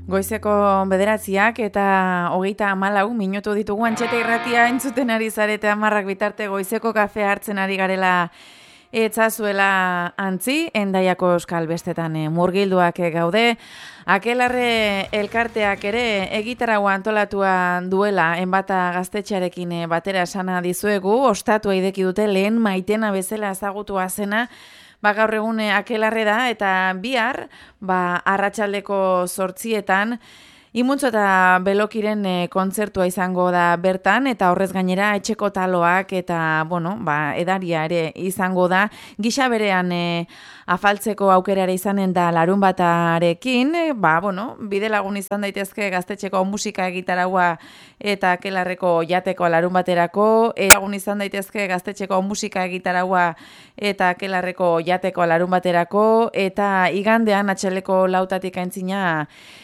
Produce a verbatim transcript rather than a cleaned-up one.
Goizeko bederatziak eta hogeita hamalau minutu ditugu Antxeta irratia entzuten ari zarete hamarrak bitarte goizeko kafea hartzen ari garela etzazuela antzi, Hendaiako euskal bestetan e, murgilduak e, gaude. Akelarre elkarteak ere egitaragua antolatua duela enbata gaztetxearekin e, batera esana dizuegu, ostatua ideki dute lehen maitena bezala ezagutua zena. Ba, gaur egun akelarre da eta bihar ba, arratsaldeko zortzietan Imuntzo eta Belokiren e, kontzertua izango da bertan eta horrez gainera etxeko taloak eta bueno, ba, edaria ere izango da. Gisa berean e, afaltzeko aukera ere izanen da larun batarekin, e, ba, bueno, bide lagun izan daitezke gaztetxeko musika egitaragua eta akelarreko jateko larun baterako, e, lagun izan daitezke gaztetxeko musika egitaragua eta akelarreko jateko larun baterako, eta igandean atxaleko lautatik aintzina